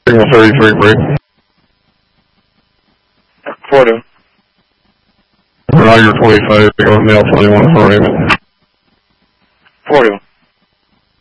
Signal 33, break. 42. Roger 25, go mail 21 for Raymond. 42.